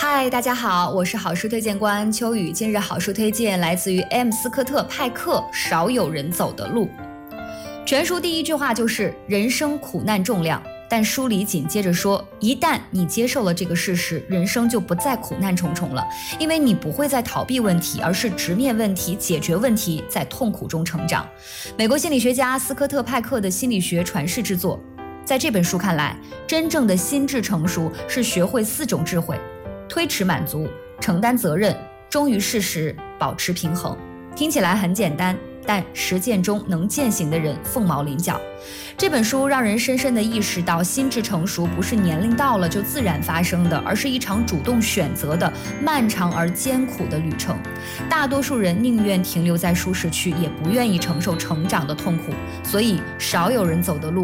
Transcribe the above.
嗨，大家好，我是好书推荐官秋雨。今日好书推荐来自于 M. 斯科特·派克《少有人走的路》。全书第一句话就是人生苦难重量，但书里紧接着说，一旦你接受了这个事实，人生就不再苦难重重了，因为你不会再逃避问题，而是直面问题，解决问题，在痛苦中成长。美国心理学家斯科特·派克的心理学传世之作。在这本书看来，真正的心智成熟是学会4种智慧：推迟满足、承担责任、忠于事实、保持平衡。听起来很简单，但实践中能践行的人凤毛麟角。这本书让人深深地意识到，心智成熟不是年龄到了就自然发生的，而是一场主动选择的漫长而艰苦的旅程。大多数人宁愿停留在舒适区，也不愿意承受成长的痛苦，所以少有人走的路